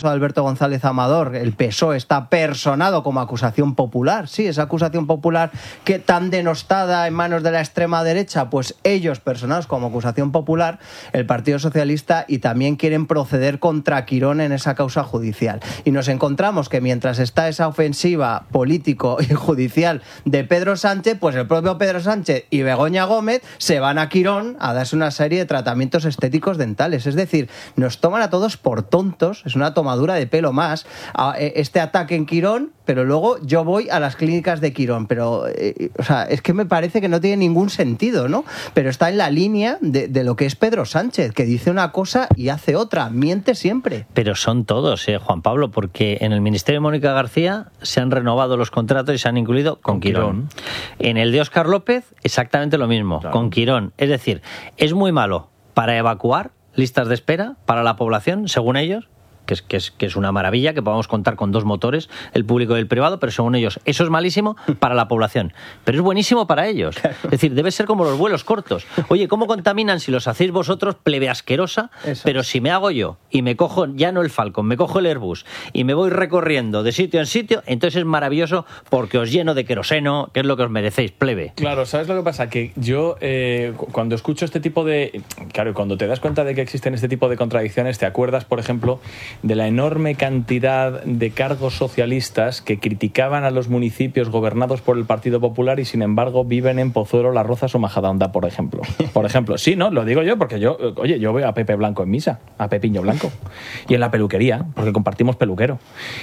caso de Alberto González Amador, el PSOE está personado como acusación popular. Sí, esa acusación popular que tan denostada en manos de la extrema derecha, pues ellos personados como acusación popular, el Partido Socialista, y también quieren proceder contra Quirón en esa causa judicial. Y nos encontramos que mientras está esa ofensiva político y judicial de Pedro Sánchez, pues el propio Pedro Sánchez y Begoña Gómez se van a Quirón a darse una serie de tratamientos estéticos dentales. Es decir, nos toman a todos por tontos, es una tomadura de pelo más este ataque en Quirón, pero luego yo voy a las clínicas de Quirón. Pero, o sea, es que me parece que no tiene ningún sentido, ¿no? Pero está en la línea de lo que es Pedro Sánchez, que dice una cosa y hace otra, miente siempre. Pero son todos, Juan Pablo, porque en el Ministerio de Mónica García se han renovado los contratos y se han incluido con Quirón. En el de Óscar López, exactamente lo mismo, claro, con Quirón. Es decir, es muy malo para evacuar listas de espera para la población, según ellos, que es una maravilla, que podamos contar con dos motores, el público y el privado, pero según ellos eso es malísimo para la población, pero es buenísimo para ellos. Es decir, debe ser como los vuelos cortos. Oye, ¿cómo contaminan si los hacéis vosotros, plebe asquerosa? Eso. Pero si me hago yo y me cojo ya no el Falcon, me cojo el Airbus y me voy recorriendo de sitio en sitio, entonces es maravilloso porque os lleno de queroseno, que es lo que os merecéis, plebe. Claro, ¿sabes lo que pasa? Que yo cuando escucho este tipo de... Claro, cuando te das cuenta de que existen este tipo de contradicciones, te acuerdas, por ejemplo, de la enorme cantidad de cargos socialistas que criticaban a los municipios gobernados por el Partido Popular y, sin embargo, viven en Pozuelo, Las Rozas o Majadahonda, por ejemplo. Por ejemplo, sí, ¿no? Lo digo yo porque yo veo a Pepe Blanco en misa, a Pepiño Blanco, y en la peluquería, porque compartimos peluquero.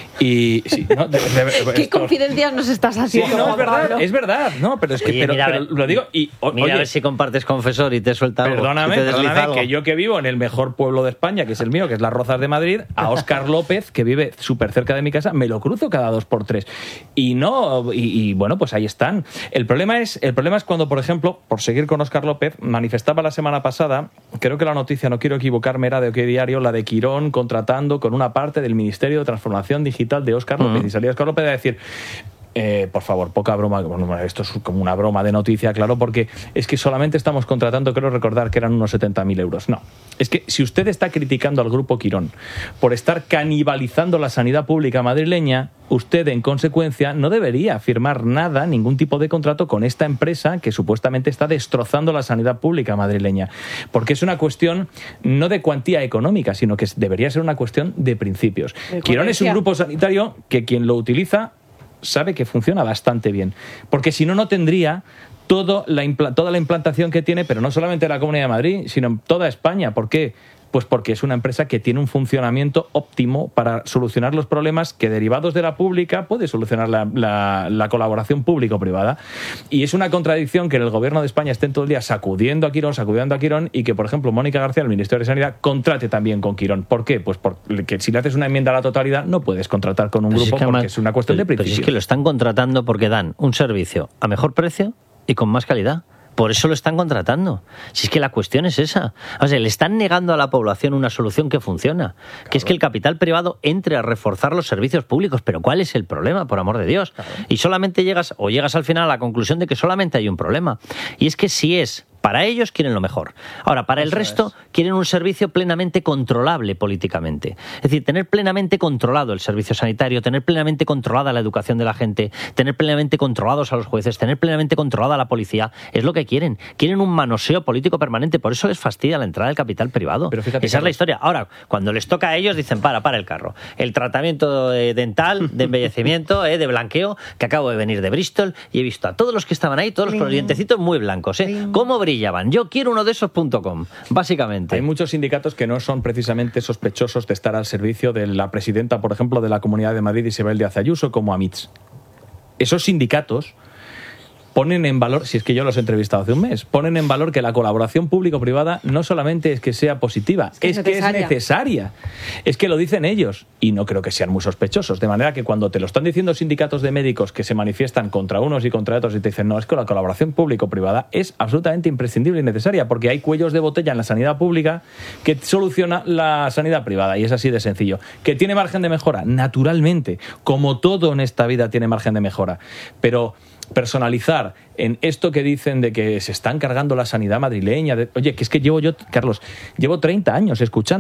Y sí, ¿no? ¿Qué confidencias nos estás haciendo? Sí, no, es verdad, no, pero es que Oye, pero lo digo y mira a ver si compartes confesor y te suelta algo. Perdóname, que yo que vivo en el mejor pueblo de España, que es el mío, que es Las Rozas de Madrid, a Óscar López, que vive súper cerca de mi casa, me lo cruzo cada 2x3. Y bueno, pues ahí están. El problema es cuando, por ejemplo, por seguir con Óscar López, manifestaba la semana pasada, creo que la noticia, no quiero equivocarme, era de OK Diario, la de Quirón contratando con una parte del Ministerio de Transformación Digital de Óscar López. Y salía Óscar López a decir... por favor, poca broma. Bueno, esto es como una broma de noticia, claro, porque es que solamente estamos contratando, creo recordar que eran unos 70.000 euros. No, es que si usted está criticando al Grupo Quirón por estar canibalizando la sanidad pública madrileña, usted, en consecuencia, no debería firmar nada, ningún tipo de contrato con esta empresa que supuestamente está destrozando la sanidad pública madrileña. Porque es una cuestión no de cuantía económica, sino que debería ser una cuestión de principios. Quirón es un grupo sanitario que quien lo utiliza sabe que funciona bastante bien, porque si no, no tendría toda la implantación que tiene, pero no solamente en la Comunidad de Madrid, sino en toda España. ¿Por qué? Pues porque es una empresa que tiene un funcionamiento óptimo para solucionar los problemas que, derivados de la pública, puede solucionar la colaboración público-privada. Y es una contradicción que en el Gobierno de España estén todo el día sacudiendo a Quirón, y que, por ejemplo, Mónica García, el Ministerio de Sanidad, contrate también con Quirón. ¿Por qué? Pues porque si le haces una enmienda a la totalidad, no puedes contratar con un grupo, porque es una cuestión de principios. Pero es que lo están contratando porque dan un servicio a mejor precio y con más calidad. Por eso lo están contratando. Si es que la cuestión es esa. O sea, le están negando a la población una solución que funciona. Claro. Que es que el capital privado entre a reforzar los servicios públicos. Pero ¿cuál es el problema, por amor de Dios? Claro. Y solamente llegas al final a la conclusión de que solamente hay un problema. Y es que si es... Para ellos quieren lo mejor. Ahora, para el resto quieren un servicio plenamente controlable políticamente. Es decir, tener plenamente controlado el servicio sanitario, tener plenamente controlada la educación de la gente, tener plenamente controlados a los jueces, tener plenamente controlada la policía, es lo que quieren. Quieren un manoseo político permanente. Por eso les fastidia la entrada del capital privado. Pero fíjate, esa es la historia. Ahora, cuando les toca a ellos, dicen, para el carro. El tratamiento dental, de embellecimiento, de blanqueo, que acabo de venir de Bristol y he visto a todos los que estaban ahí, todos los dientecitos muy blancos. ¿Cómo brillaban? Yo quiero uno de esos.com, básicamente. Hay muchos sindicatos que no son precisamente sospechosos de estar al servicio de la presidenta, por ejemplo, de la Comunidad de Madrid, Isabel Díaz Ayuso, como AMITS. Esos sindicatos ponen en valor, si es que yo los he entrevistado hace un mes, ponen en valor que la colaboración público-privada no solamente es que sea positiva, es que es necesaria. Es que lo dicen ellos, y no creo que sean muy sospechosos. De manera que cuando te lo están diciendo sindicatos de médicos que se manifiestan contra unos y contra otros y te dicen, no, es que la colaboración público-privada es absolutamente imprescindible y necesaria, porque hay cuellos de botella en la sanidad pública que soluciona la sanidad privada, y es así de sencillo. ¿Que tiene margen de mejora? Naturalmente, como todo en esta vida tiene margen de mejora, pero personalizar en esto que dicen de que se están cargando la sanidad madrileña. Oye, que es que Carlos, llevo 30 años escuchando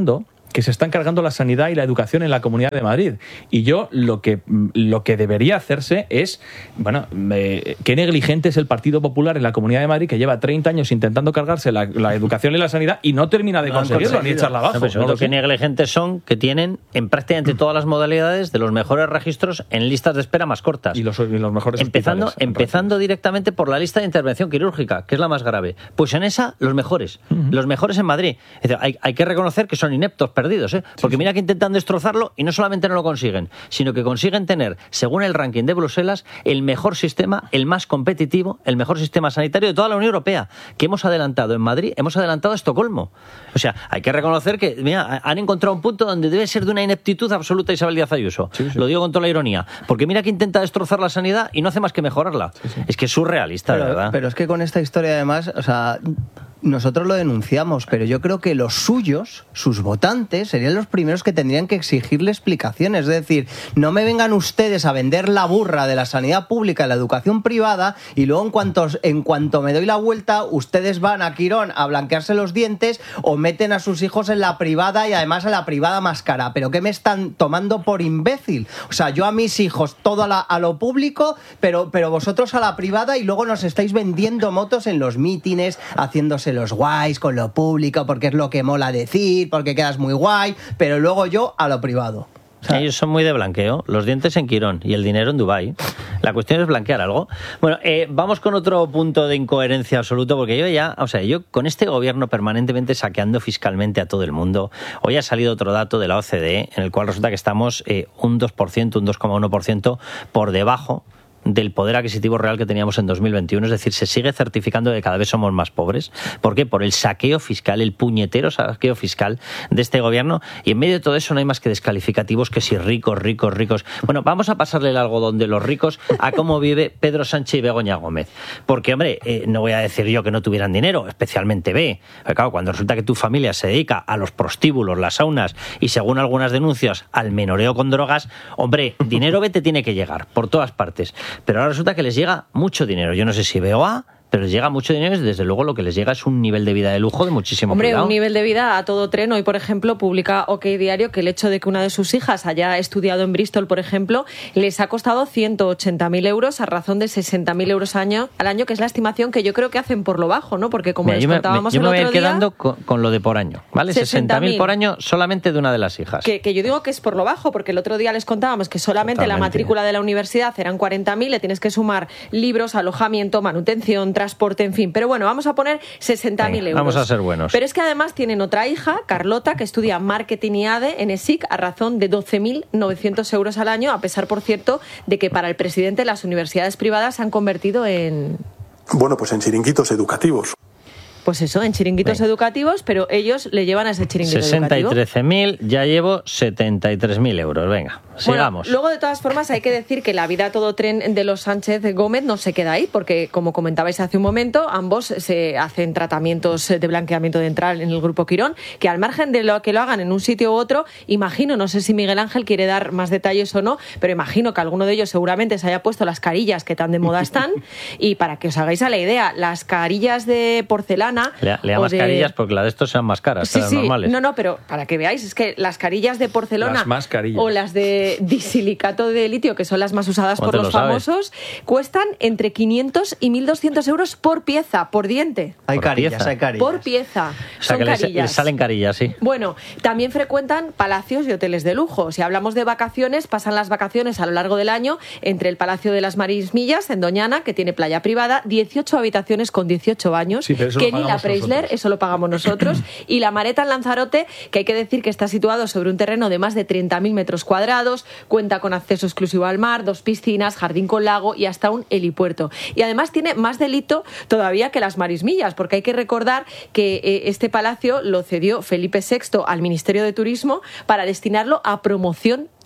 que se están cargando la sanidad y la educación en la Comunidad de Madrid. Y yo lo que debería hacerse es, bueno, qué negligente es el Partido Popular en la Comunidad de Madrid, que lleva 30 años intentando cargarse la educación y la sanidad y no termina de conseguirlo ni echarla abajo. Lo que negligentes son que tienen en prácticamente todas las modalidades de los mejores registros en listas de espera más cortas. Y los mejores empezando directamente por la lista de intervención quirúrgica, que es la más grave. Pues en esa, los mejores en Madrid. Es decir, hay que reconocer que son ineptos, perdidos, ¿eh? Porque mira que intentan destrozarlo y no solamente no lo consiguen, sino que consiguen tener, según el ranking de Bruselas, el mejor sistema, el más competitivo, el mejor sistema sanitario de toda la Unión Europea, que hemos adelantado en Madrid, hemos adelantado a Estocolmo. O sea, hay que reconocer que, mira, han encontrado un punto donde debe ser de una ineptitud absoluta Isabel Díaz Ayuso. Sí. Lo digo con toda la ironía, porque mira que intenta destrozar la sanidad y no hace más que mejorarla. Sí. Es que es surrealista, de verdad. Pero es que con esta historia, además, o sea, nosotros lo denunciamos, pero yo creo que los suyos, sus votantes, serían los primeros que tendrían que exigirle explicaciones. Es decir, no me vengan ustedes a vender la burra de la sanidad pública y la educación privada y luego en cuanto me doy la vuelta, ustedes van a Quirón a blanquearse los dientes o meten a sus hijos en la privada y además a la privada más cara. ¿Pero qué me están tomando por imbécil? O sea, yo a mis hijos todo a lo público, pero vosotros a la privada y luego nos estáis vendiendo motos en los mítines, haciéndose los guays con lo público porque es lo que mola decir, porque quedas muy guay, pero luego yo a lo privado. O sea, ellos son muy de blanqueo, los dientes en Quirón y el dinero en Dubái. La cuestión es blanquear algo. Bueno, vamos con otro punto de incoherencia absoluto, porque yo con este gobierno permanentemente saqueando fiscalmente a todo el mundo, hoy ha salido otro dato de la OCDE en el cual resulta que estamos un 2%, un 2,1% por debajo del poder adquisitivo real que teníamos en 2021, es decir, se sigue certificando que cada vez somos más pobres. ¿Por qué? Por el saqueo fiscal, el puñetero saqueo fiscal de este gobierno, y en medio de todo eso no hay más que descalificativos que si ricos. Bueno, vamos a pasarle el algodón de los ricos a cómo vive Pedro Sánchez y Begoña Gómez. Porque, hombre, no voy a decir yo que no tuvieran dinero, especialmente B. Porque, claro, cuando resulta que tu familia se dedica a los prostíbulos, las saunas y, según algunas denuncias, al menoreo con drogas, hombre, dinero B te tiene que llegar por todas partes. Pero ahora resulta que les llega mucho dinero. Yo no sé si veo A, pero les llega mucho dinero y desde luego lo que les llega es un nivel de vida de lujo de muchísimo cuidado. Un nivel de vida a todo tren. Hoy, por ejemplo, publica OK Diario que el hecho de que una de sus hijas haya estudiado en Bristol, por ejemplo, les ha costado 180.000 euros a razón de 60.000 euros al año, que es la estimación que yo creo que hacen por lo bajo, ¿no? Porque como les contábamos el otro día... Yo me voy quedando con lo de por año, ¿vale? 60.000 por año solamente de una de las hijas. Que yo digo que es por lo bajo, porque el otro día les contábamos que solamente la matrícula de la universidad eran 40.000, le tienes que sumar libros, alojamiento, manutención, transporte, en fin. Pero bueno, vamos a poner 60.000 euros. Vamos a ser buenos. Pero es que además tienen otra hija, Carlota, que estudia Marketing y ADE en ESIC a razón de 12.900 euros al año, a pesar, por cierto, de que para el presidente las universidades privadas se han convertido en... Bueno, pues en chiringuitos educativos. Pues eso, en chiringuitos educativos, pero ellos le llevan a ese chiringuito educativo. 13.000, ya llevo 73.000 euros. Venga, sigamos. Luego, de todas formas, hay que decir que la vida a todo tren de los Sánchez Gómez no se queda ahí, porque, como comentabais hace un momento, ambos se hacen tratamientos de blanqueamiento dental en el Grupo Quirón, que al margen de lo que lo hagan en un sitio u otro, imagino, no sé si Miguel Ángel quiere dar más detalles o no, pero imagino que alguno de ellos seguramente se haya puesto las carillas que tan de moda están, y para que os hagáis a la idea, las carillas de porcelana... Le llamas carillas porque las de estos sean más caras, sí, las normales. No, pero para que veáis, es que las carillas de porcelana o las de disilicato de litio, que son las más usadas por los famosos, cuestan entre 500 y 1.200 euros por pieza, por diente. Hay carillas. Por pieza. O sea, son que carillas. les salen carillas, sí. Bueno, también frecuentan palacios y hoteles de lujo. Si hablamos de vacaciones, pasan las vacaciones a lo largo del año entre el Palacio de las Marismillas, en Doñana, que tiene playa privada, 18 habitaciones con 18 baños, que ni la Preisler, eso lo pagamos nosotros, y la Mareta en Lanzarote, que hay que decir que está situado sobre un terreno de más de 30.000 metros cuadrados, cuenta con acceso exclusivo al mar, 2 piscinas, jardín con lago y hasta un helipuerto. Y además tiene más delito todavía que las Marismillas, porque hay que recordar que este palacio lo cedió Felipe VI al Ministerio de Turismo para destinarlo a promoción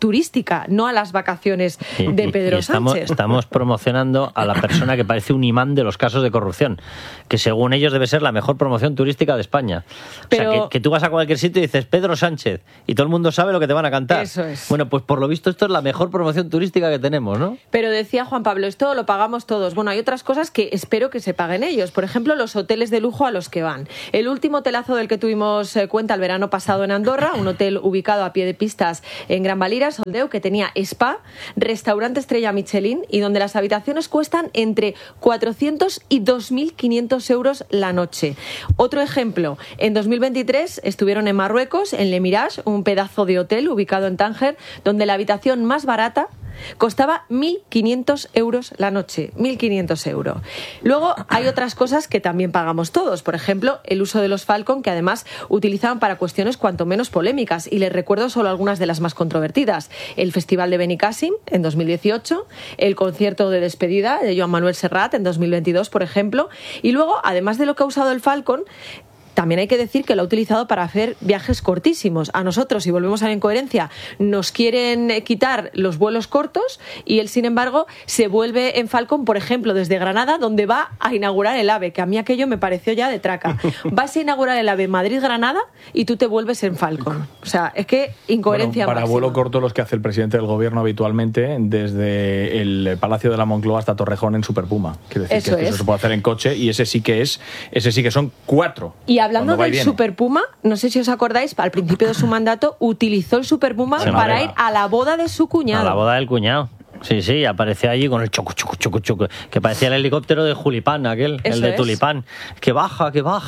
turística, no a las vacaciones de Pedro Sánchez. Estamos promocionando a la persona que parece un imán de los casos de corrupción, que según ellos debe ser la mejor promoción turística de España. Pero, o sea, que tú vas a cualquier sitio y dices Pedro Sánchez y todo el mundo sabe lo que te van a cantar. Eso es. Bueno, pues por lo visto esto es la mejor promoción turística que tenemos, ¿no? Pero decía Juan Pablo, esto lo pagamos todos. Bueno, hay otras cosas que espero que se paguen ellos. Por ejemplo, los hoteles de lujo a los que van. El último hotelazo del que tuvimos cuenta el verano pasado en Andorra, un hotel ubicado a pie de pistas en Gran Valira, Soldeu, que tenía spa, restaurante estrella Michelin y donde las habitaciones cuestan entre 400 y 2.500 euros la noche. Otro ejemplo, en 2023 estuvieron en Marruecos, en Le Mirage, un pedazo de hotel ubicado en Tánger, donde la habitación más barata costaba 1.500 euros la noche, 1.500 euros. Luego hay otras cosas que también pagamos todos, por ejemplo, el uso de los Falcon, que además utilizaban para cuestiones cuanto menos polémicas, y les recuerdo solo algunas de las más controvertidas. El Festival de Benicàssim en 2018, el concierto de despedida de Joan Manuel Serrat en 2022, por ejemplo, y luego, además de lo que ha usado el Falcon, también hay que decir que lo ha utilizado para hacer viajes cortísimos. A nosotros, si volvemos a la incoherencia, nos quieren quitar los vuelos cortos y él, sin embargo, se vuelve en Falcon, por ejemplo, desde Granada, donde va a inaugurar el AVE, que a mí aquello me pareció ya de traca. Vas a inaugurar el AVE Madrid-Granada y tú te vuelves en Falcon. O sea, es que incoherencia para máxima. vuelo corto los que hace el presidente del gobierno habitualmente, desde el Palacio de la Moncloa hasta Torrejón en Super Puma. Quiero decir Eso que es. eso se puede hacer en coche y ese sí que son 4. Y hablando Cuando va y del viene. Super Puma, no sé si os acordáis, al principio de su mandato utilizó el Super Puma Sí, para madre. ir a la boda de su cuñado. A la boda del cuñado. Sí, apareció allí con el choco, que parecía el helicóptero de Julipán, aquel, Eso el de es. Tulipán. Que baja,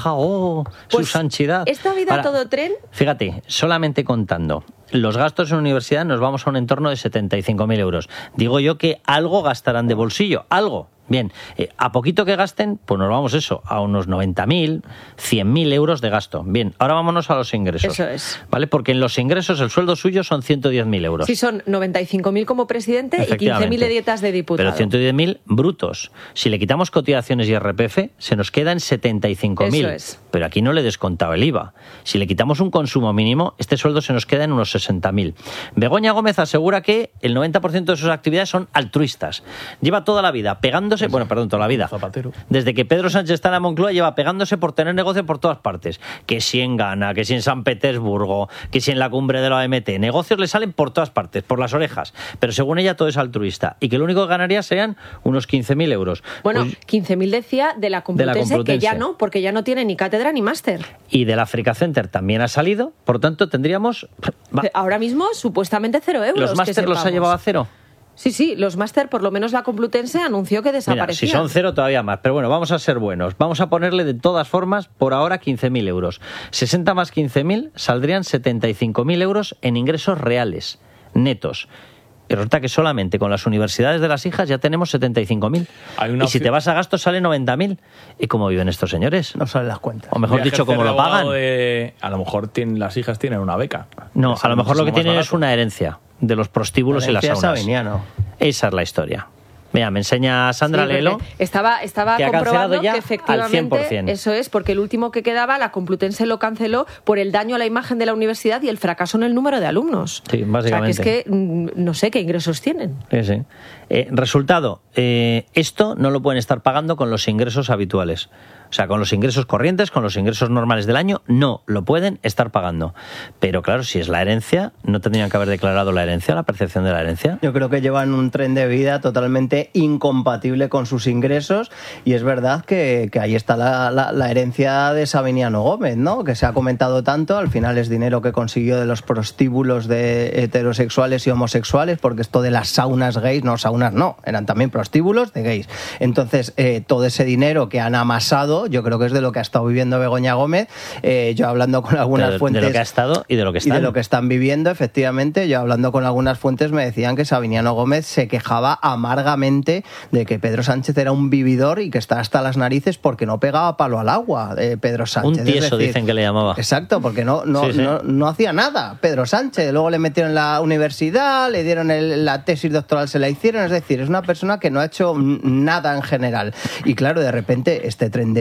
su Pues, santidad. esta vida Ahora, todo tren. Fíjate, solamente contando los gastos en universidad nos vamos a un entorno de 75.000 euros. Digo yo que algo gastarán de bolsillo, algo. Bien, a poquito que gasten, pues nos vamos a unos 90.000, 100.000 euros de gasto. Bien, ahora vámonos a los ingresos. Eso es. ¿Vale? Porque en los ingresos el sueldo suyo son 110.000 euros. Sí, son 95.000 como presidente y 15.000 Efectivamente. de dietas de diputado. Pero 110.000 brutos. Si le quitamos cotizaciones y IRPF, se nos queda en 75.000. Eso es. Pero aquí no le he descontado el IVA. Si le quitamos un consumo mínimo, este sueldo se nos queda en unos 60.000. Begoña Gómez asegura que el 90% de sus actividades son altruistas. Lleva toda la vida pegándose, toda la vida. Zapatero. Desde que Pedro Sánchez está en la Moncloa lleva pegándose por tener negocio por todas partes. Que si en Ghana, que si en San Petersburgo, que si en la cumbre de la OMT. Negocios le salen por todas partes, por las orejas. Pero según ella todo es altruista. Y que lo único que ganaría serían unos 15.000 euros. Bueno, Pues, 15.000 decía de la Complutense, que ya Complutense. no, porque ya no tiene ni cátedra ni máster. y del Africa Center también ha salido. Por tanto, tendríamos... Ahora mismo, supuestamente 0 euros. ¿Los que máster los ha sepamos. llevado a cero? Sí, los máster, por lo menos la Complutense anunció que Mira, desaparecían. si son 0 todavía más, pero bueno, vamos a ser buenos. Vamos a ponerle de todas formas por ahora 15.000 euros. 60 más 15.000 saldrían 75.000 euros en ingresos reales, netos. Y resulta que solamente con las universidades de las hijas ya tenemos 75.000. Hay una Y si opción- te vas a gasto sale 90.000. ¿Y cómo viven estos señores? No salen las cuentas. O mejor Voy a dicho, ¿cómo ejercer lo de abogado pagan? a lo mejor las hijas tienen una beca. No, Que sale a lo mejor lo que muchísimo tienen más es una herencia de los prostíbulos y las Herencia saunas. Sabiniano. Esa es la historia. Mira, me enseña Sandra Sí, porque Lelo. Estaba que ha comprobando cancelado ya que al efectivamente 100%. eso es, porque el último que quedaba, la Complutense lo canceló por el daño a la imagen de la universidad y el fracaso en el número de alumnos. Sí, básicamente. O sea, que es que no sé qué ingresos tienen. Sí, sí. Resultado, esto no lo pueden estar pagando con los ingresos habituales. O sea, con los ingresos corrientes, con los ingresos normales del año, no lo pueden estar pagando. Pero claro, si es la herencia, ¿no tendrían que haber declarado la herencia, la percepción de la herencia? Yo creo que llevan un tren de vida totalmente incompatible con sus ingresos y es verdad que ahí está la herencia de Sabiniano Gómez, ¿no? Que se ha comentado tanto, al final es dinero que consiguió de los prostíbulos de heterosexuales y homosexuales, porque esto de las saunas gays, no, eran también prostíbulos de gays. Entonces, todo ese dinero que han amasado, yo creo que es de lo que ha estado viviendo Begoña Gómez. Yo hablando con algunas fuentes... De lo que ha estado y de lo que están. Y de lo que están viviendo, efectivamente. Yo hablando con algunas fuentes me decían que Sabiniano Gómez se quejaba amargamente de que Pedro Sánchez era un vividor y que está hasta las narices porque no pegaba palo al agua, Pedro Sánchez. Un tieso, dicen que le llamaba. Exacto, porque no hacía nada. Pedro Sánchez, luego le metieron la universidad, le dieron la tesis doctoral, se la hicieron. Es decir, es una persona que no ha hecho nada en general. Y claro, de repente este tren de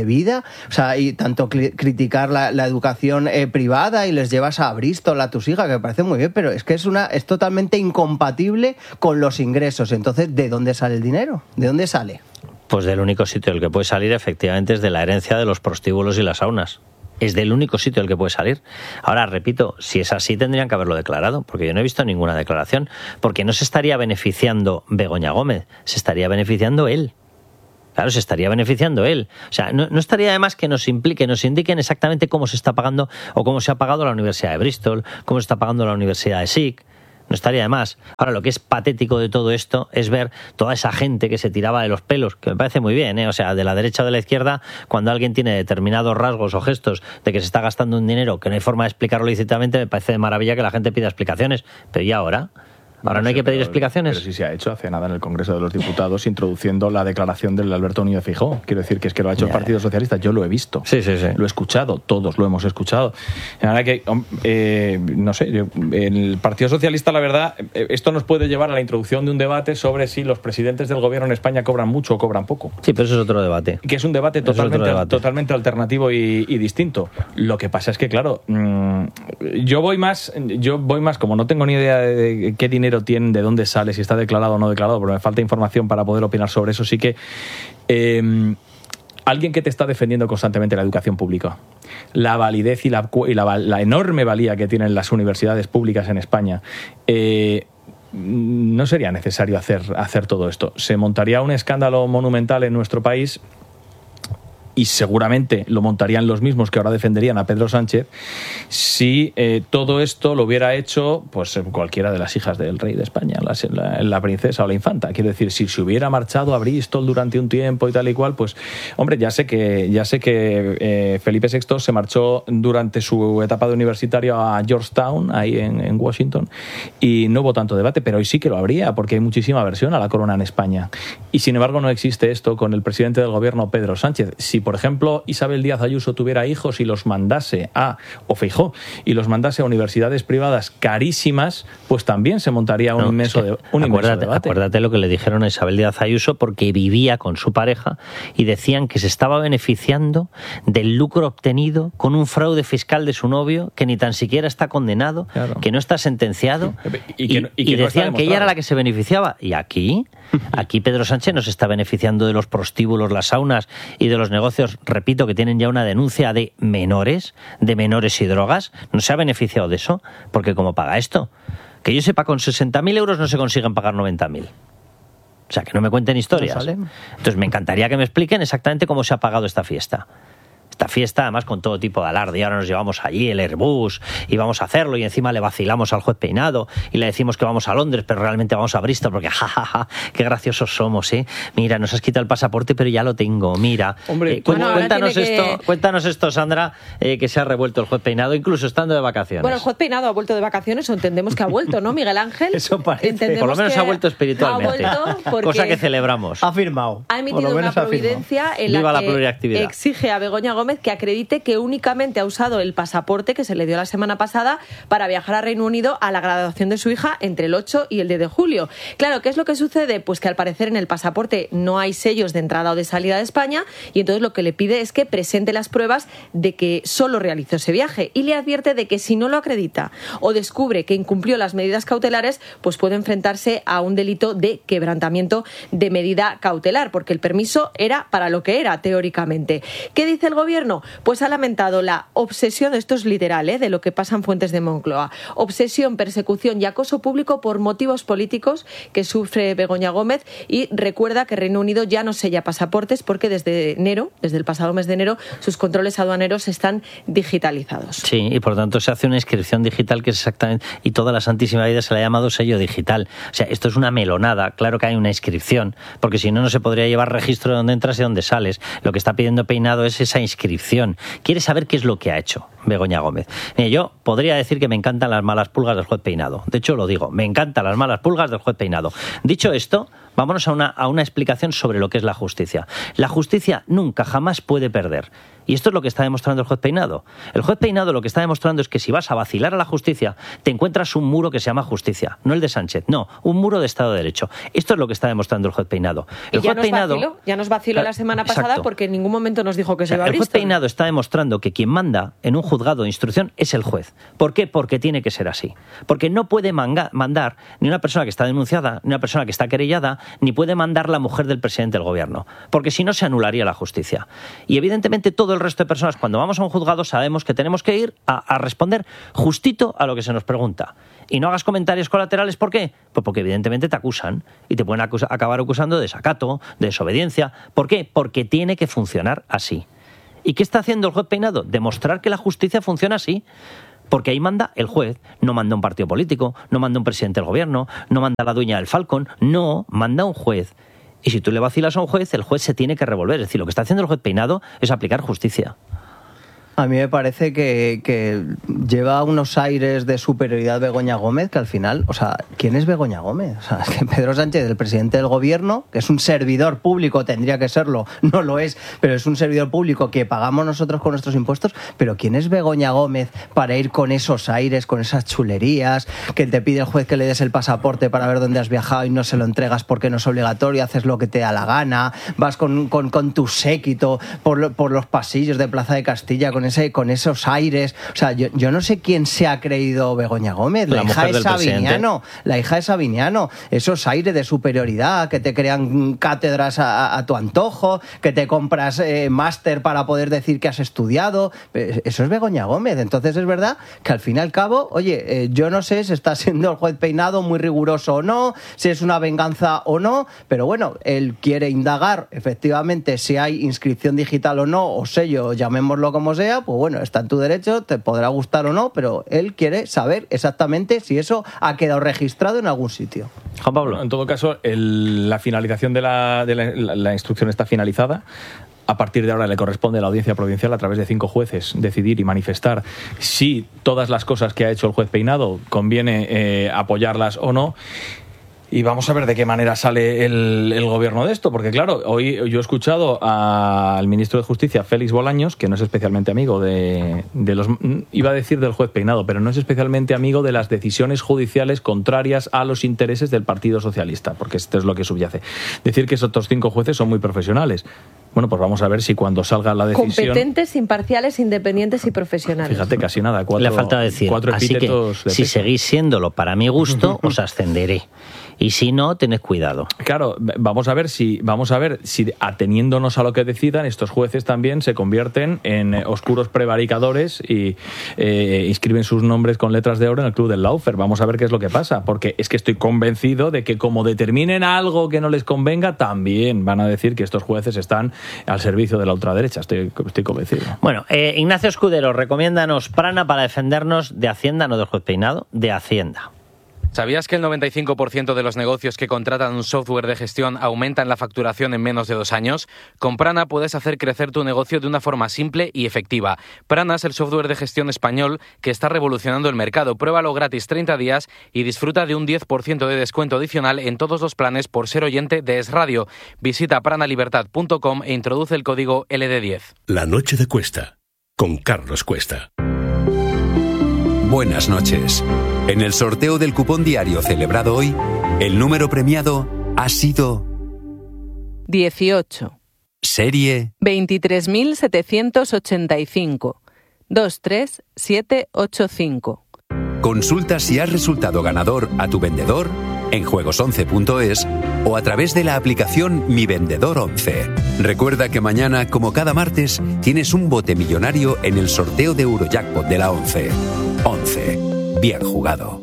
vida, o sea, y tanto criticar la educación privada y les llevas a Bristol a tus hijas, que me parece muy bien, pero es que es totalmente incompatible con los ingresos. Entonces, ¿de dónde sale el dinero? ¿De dónde sale? Pues del único sitio del que puede salir efectivamente es de la herencia de los prostíbulos y las saunas. Es del único sitio del que puede salir. Ahora, repito, si es así tendrían que haberlo declarado, porque yo no he visto ninguna declaración, porque no se estaría beneficiando Begoña Gómez, se estaría beneficiando él. Claro, se estaría beneficiando él. O sea, no estaría de más que nos indiquen exactamente cómo se está pagando o cómo se ha pagado la Universidad de Bristol, cómo se está pagando la Universidad de SIC. No estaría de más. Ahora, lo que es patético de todo esto es ver toda esa gente que se tiraba de los pelos, que me parece muy bien, ¿eh? O sea, de la derecha o de la izquierda, cuando alguien tiene determinados rasgos o gestos de que se está gastando un dinero que no hay forma de explicarlo lícitamente, me parece de maravilla que la gente pida explicaciones. Pero ¿y ahora? Ahora no hay que pedir explicaciones. Pero sí se ha hecho hace nada en el Congreso de los Diputados, introduciendo la declaración del Alberto Núñez Feijóo. Quiero decir que es que lo ha hecho el Partido Socialista. Yo lo he visto. Sí. Lo he escuchado. Todos lo hemos escuchado. Ahora que, no sé, el Partido Socialista, la verdad, esto nos puede llevar a la introducción de un debate sobre si los presidentes del gobierno en España cobran mucho o cobran poco. Sí, pero eso es otro debate. Que es un debate totalmente alternativo y distinto. Lo que pasa es que, claro, yo voy más, como no tengo ni idea de qué dinero tienen, de dónde sale, si está declarado o no declarado, pero me falta información para poder opinar sobre eso. Sí que alguien que te está defendiendo constantemente la educación pública, la validez y la enorme valía que tienen las universidades públicas en España, no sería necesario hacer todo esto. Se montaría un escándalo monumental en nuestro país, y seguramente lo montarían los mismos que ahora defenderían a Pedro Sánchez, si todo esto lo hubiera hecho pues cualquiera de las hijas del rey de España, la princesa o la infanta. Quiero decir, si se hubiera marchado a Bristol durante un tiempo y tal y cual, pues hombre, ya sé que Felipe VI se marchó durante su etapa de universitario a Georgetown, ahí en Washington, y no hubo tanto debate, pero hoy sí que lo habría, porque hay muchísima aversión a la corona en España. Y sin embargo no existe esto con el presidente del gobierno, Pedro Sánchez. Si por ejemplo Isabel Díaz Ayuso tuviera hijos y los mandase o Feijóo y los mandase a universidades privadas carísimas, pues también se montaría un inmenso debate. Acuérdate lo que le dijeron a Isabel Díaz Ayuso, porque vivía con su pareja y decían que se estaba beneficiando del lucro obtenido con un fraude fiscal de su novio que ni tan siquiera está condenado, claro, que no está sentenciado, y decían que ella era la que se beneficiaba. Y aquí Pedro Sánchez nos está beneficiando de los prostíbulos, las saunas y de los negocios, repito, que tienen ya una denuncia de menores y drogas. No se ha beneficiado de eso, porque ¿cómo paga esto? Que yo sepa, con 60.000 euros no se consiguen pagar 90.000. O sea, que no me cuenten historias. Entonces me encantaría que me expliquen exactamente cómo se ha pagado esta fiesta. Esta fiesta, además, con todo tipo de alarde. Y ahora nos llevamos allí el Airbus y vamos a hacerlo, y encima le vacilamos al juez Peinado y le decimos que vamos a Londres, pero realmente vamos a Bristol, porque jajaja, qué graciosos somos, ¿eh? Mira, nos has quitado el pasaporte, pero ya lo tengo, mira. Hombre, cuéntanos esto, Sandra, que se ha revuelto el juez Peinado, incluso estando de vacaciones. Bueno, el juez Peinado ha vuelto de vacaciones, o entendemos que ha vuelto, ¿no, Miguel Ángel? Eso parece. Por lo menos ha vuelto espiritualmente. Cosa que celebramos. Ha firmado. Ha emitido una providencia en la que exige a Begoña Gómez que acredite que únicamente ha usado el pasaporte que se le dio la semana pasada para viajar a Reino Unido a la graduación de su hija entre el 8 y el 10 de julio. Claro, ¿qué es lo que sucede? Pues que al parecer en el pasaporte no hay sellos de entrada o de salida de España, y entonces lo que le pide es que presente las pruebas de que solo realizó ese viaje, y le advierte de que si no lo acredita o descubre que incumplió las medidas cautelares, pues puede enfrentarse a un delito de quebrantamiento de medida cautelar, porque el permiso era para lo que era, teóricamente. ¿Qué dice el gobierno? Pues ha lamentado la obsesión, esto es literal, de lo que pasan fuentes de Moncloa, obsesión, persecución y acoso público por motivos políticos que sufre Begoña Gómez, y recuerda que Reino Unido ya no sella pasaportes porque desde el pasado mes de enero, sus controles aduaneros están digitalizados. Sí, y por tanto se hace una inscripción digital que es exactamente, y toda la santísima vida se le ha llamado sello digital. O sea, esto es una melonada. Claro que hay una inscripción, porque si no, no se podría llevar registro de dónde entras y dónde sales. Lo que está pidiendo Peinado es esa inscripción. Quiere saber qué es lo que ha hecho Begoña Gómez. Yo podría decir que me encantan las malas pulgas del juez Peinado. De hecho, lo digo, me encantan las malas pulgas del juez Peinado. Dicho esto, vámonos a una explicación sobre lo que es la justicia. La justicia nunca, jamás puede perder. Y esto es lo que está demostrando el juez Peinado. El juez Peinado lo que está demostrando es que si vas a vacilar a la justicia, te encuentras un muro que se llama justicia. No el de Sánchez, no, un muro de Estado de Derecho. Esto es lo que está demostrando el juez Peinado. El juez Peinado ya nos vaciló la semana pasada, exacto, porque en ningún momento nos dijo que se iba a El juez Peinado está demostrando que quien manda en un juzgado de instrucción es el juez. ¿Por qué? Porque tiene que ser así. Porque no puede mandar ni una persona que está denunciada, ni una persona que está querellada, ni puede mandar la mujer del presidente del gobierno. Porque si no, se anularía la justicia. Y evidentemente todo el resto de personas, cuando vamos a un juzgado, sabemos que tenemos que ir a responder justito a lo que se nos pregunta. Y no hagas comentarios colaterales. ¿Por qué? Pues porque evidentemente te acusan y te pueden acabar acusando de desacato, de desobediencia. ¿Por qué? Porque tiene que funcionar así. ¿Y qué está haciendo el juez Peinado? Demostrar que la justicia funciona así. Porque ahí manda el juez, no manda un partido político, no manda un presidente del gobierno, no manda la dueña del Falcon, no, manda un juez. Y si tú le vacilas a un juez, el juez se tiene que revolver. Es decir, lo que está haciendo el juez Peinado es aplicar justicia. A mí me parece que lleva unos aires de superioridad Begoña Gómez, que al final, o sea, ¿quién es Begoña Gómez? O sea, es que Pedro Sánchez, el presidente del gobierno, que es un servidor público, tendría que serlo, no lo es, pero es un servidor público que pagamos nosotros con nuestros impuestos, pero ¿quién es Begoña Gómez para ir con esos aires, con esas chulerías, que te pide el juez que le des el pasaporte para ver dónde has viajado y no se lo entregas porque no es obligatorio, haces lo que te da la gana, vas con tu séquito por los pasillos de Plaza de Castilla con esos aires? O sea, yo no sé quién se ha creído Begoña Gómez, la hija de Sabiniano, esos aires de superioridad que te crean cátedras a tu antojo, que te compras máster para poder decir que has estudiado, eso es Begoña Gómez. Entonces es verdad que al fin y al cabo, oye, yo no sé si está siendo el juez Peinado muy riguroso o no, si es una venganza o no, pero bueno, él quiere indagar efectivamente si hay inscripción digital o no, o sello, llamémoslo como sea, pues bueno, está en tu derecho, te podrá gustar o no, pero él quiere saber exactamente si eso ha quedado registrado en algún sitio. Juan Pablo. En todo caso, la finalización de la instrucción está finalizada. A partir de ahora le corresponde a la Audiencia Provincial, a través de 5 jueces, decidir y manifestar si todas las cosas que ha hecho el juez Peinado conviene apoyarlas o no. Y vamos a ver de qué manera sale el gobierno de esto, porque claro, hoy yo he escuchado al ministro de Justicia, Félix Bolaños, que no es especialmente amigo de los... Iba a decir del juez Peinado, pero no es especialmente amigo de las decisiones judiciales contrarias a los intereses del Partido Socialista, porque esto es lo que subyace. Decir que esos otros 5 jueces son muy profesionales. Bueno, pues vamos a ver si cuando salga la decisión... Competentes, imparciales, independientes y profesionales. Fíjate, casi nada. Le falta decir, 4 así que si seguís siéndolo para mi gusto, os ascenderé. Y si no, tened cuidado. Claro, vamos a ver si ateniéndonos a lo que decidan, estos jueces también se convierten en oscuros prevaricadores y inscriben sus nombres con letras de oro en el Club del Lawfare. Vamos a ver qué es lo que pasa, porque es que estoy convencido de que como determinen algo que no les convenga, también van a decir que estos jueces están al servicio de la ultraderecha. Estoy convencido. Bueno, Ignacio Escudero, recomiéndanos Prana para defendernos de Hacienda, no del juez Peinado, de Hacienda. ¿Sabías que el 95% de los negocios que contratan un software de gestión aumentan la facturación en menos de 2 años? Con Prana puedes hacer crecer tu negocio de una forma simple y efectiva. Prana es el software de gestión español que está revolucionando el mercado. Pruébalo gratis 30 días y disfruta de un 10% de descuento adicional en todos los planes por ser oyente de Es Radio. Visita pranalibertad.com e introduce el código LD10. La noche de Cuesta, con Carlos Cuesta. Buenas noches. En el sorteo del cupón diario celebrado hoy, el número premiado ha sido 18. Serie 23.785. 23785. Consulta si has resultado ganador a tu vendedor en juegos11.es o a través de la aplicación Mi Vendedor 11. Recuerda que mañana, como cada martes, tienes un bote millonario en el sorteo de Eurojackpot de la 11. 11. Bien jugado.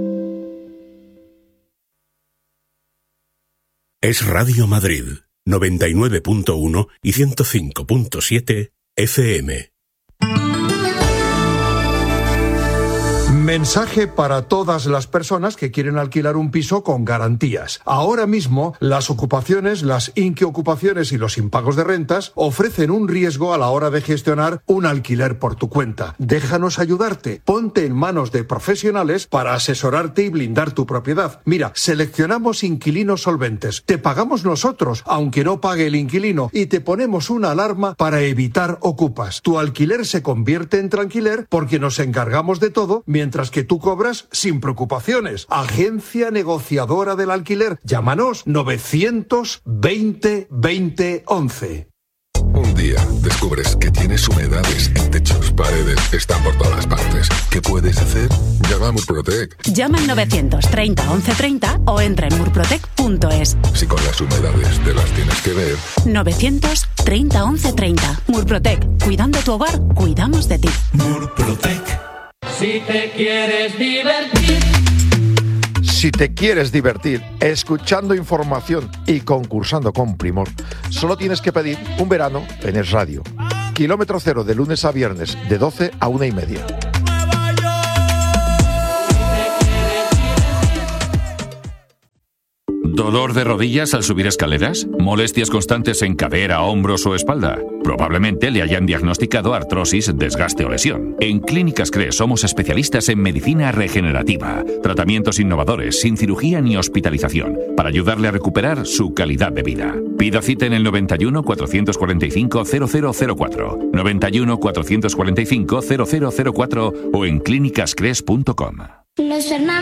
Es Radio Madrid, 99.1 y 105.7 FM. Mensaje para todas las personas que quieren alquilar un piso con garantías. Ahora mismo, las ocupaciones, las inquiocupaciones y los impagos de rentas ofrecen un riesgo a la hora de gestionar un alquiler por tu cuenta. Déjanos ayudarte. Ponte en manos de profesionales para asesorarte y blindar tu propiedad. Mira, seleccionamos inquilinos solventes. Te pagamos nosotros, aunque no pague el inquilino, y te ponemos una alarma para evitar ocupas. Tu alquiler se convierte en tranquiler porque nos encargamos de todo, mientras que tú cobras sin preocupaciones. Agencia negociadora del alquiler. Llámanos 920 20 11. Un día descubres que tienes humedades en techos, paredes, están por todas partes. ¿Qué puedes hacer? Llama a Murprotec. Llama al 930 1130 o entra en murprotec.es. Si con las humedades te las tienes que ver. 930 1130. Murprotec. Cuidando tu hogar, cuidamos de ti. Murprotec. Si te quieres divertir. Si te quieres divertir escuchando información y concursando con primor, solo tienes que pedir un verano en Es Radio. Kilómetro cero de lunes a viernes de 12 a 1:30. ¿Dolor de rodillas al subir escaleras? ¿Molestias constantes en cadera, hombros o espalda? Probablemente le hayan diagnosticado artrosis, desgaste o lesión. En Clínicas CRES somos especialistas en medicina regenerativa, tratamientos innovadores, sin cirugía ni hospitalización, para ayudarle a recuperar su calidad de vida. Pida cita en el 91 445 0004, 91 445 0004 o en clínicascres.com.